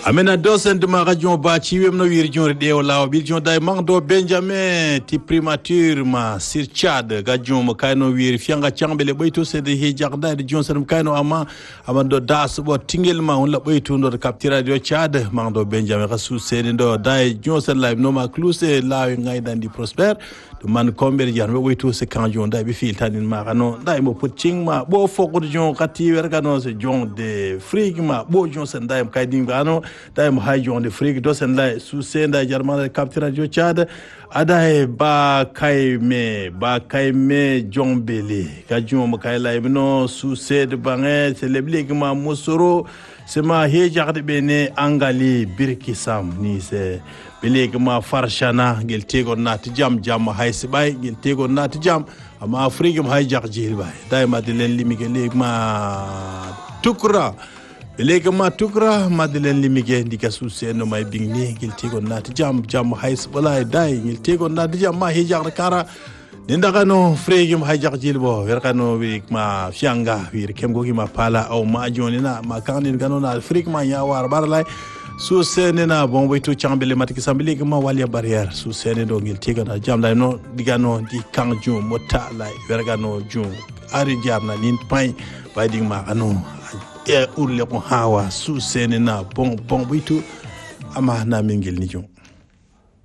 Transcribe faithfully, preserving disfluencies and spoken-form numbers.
amena dosen de ma radio ba ci wemno wir jonre de wala bil jon day mangdo benjamin ti primature ma sir chad gajon mo kayno wir fianga chambele bayto se de he jagda de jon sanum kayno ama amando das bo tingel ma on la bayto ndo capture radio chad mangdo benjamin rasul sene ndo day jon sen live no ma close la ngay dan di prosper to man komber jan we bayto se kanjon day be fil tanin ma kano day mo puting ma bo foko jon kati werga no se jon de frig ma bo jon sen day kay dingano day mo hay jon de frig do sen lay su senda jarman capture radio chad ada ba kay me ba kay me jombele ka jon mo kay lay no su sed bange se leblig ma musoro se ma he jagde be ne angali birkisam ni se beleg ma farshana gel tego nat jam jam hay se bay gel tego nat jam ama afrique hay jag jil bay day ma de len limi geleg ma tukra beleg ma tukra ma de len limi ge ndika su se no may bingni gel tego nat jam jam hay se balay day gel tego nat jam ma he jag kara nindakano frégim hajak jilbo werkano wi ma fianga wir kemgo ki ma pala aw ma jonina ma kanin ganona frig ma ya war barlay su senena bon wayto chambele matiki sambele ma walia barrière su sene do ngil tigana jamda no digano di kanju mota lay werkano jum ari jamna nin pay baydi ma anu e urle ko hawa su senena bon bon wayto ama na mingil ni jom